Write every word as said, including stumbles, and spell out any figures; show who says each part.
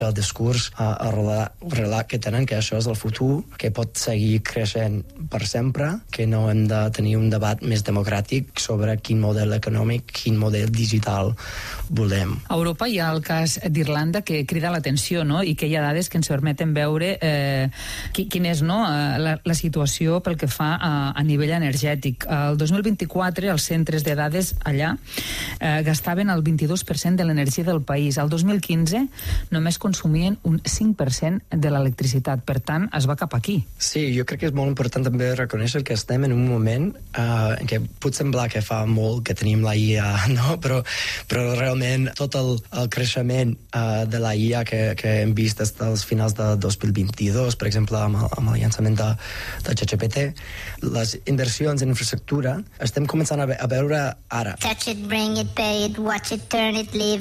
Speaker 1: el discurs, uh, el relat, relat que tenen, que això és el futur, que pot seguir creixent per sempre, que no hem de tenir un debat més democràtic sobre quin model econòmic, quin model digital volem.
Speaker 2: A Europa hi ha el cas d'Irlanda que crida l'atenció, no?, i que hi ha dades que ens permeten veure eh, quina és, no?, la, la situació pel que fa a, a nivell energètic. El dos mil vint-i-quatre els centres de dades allà eh, gastaven el vint-i-dos per cent de l'energia del país. El dos mil quinze només consumien un cinc per cent de l'electricitat. Per tant, es va cap aquí.
Speaker 1: Sí, jo crec que és molt important també reconèixer que estem en un moment uh, en què pot semblar que fa molt que tenim la I A, no? però, però realment tot el, el creixement uh, de la I A que, que hem vist des dels finals de dos mil vint-i-dos, per exemple, amb el, amb el llançament de, de ChatGPT, les inversions en infraestructura estem començant a, ve a veure ara.
Speaker 3: Touch it, bring it, pay it, watch it, turn it, leave it.